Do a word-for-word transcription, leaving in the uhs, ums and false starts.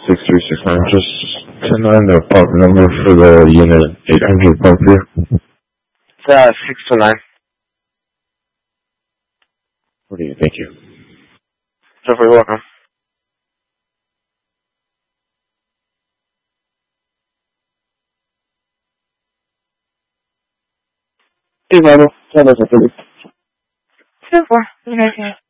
six three six nine. Just ten nine the part number for the unit eight hundred pump here. It's uh, six two nine. What do you thank you? So you're welcome. Sí, claro, claro, se puede. Two four.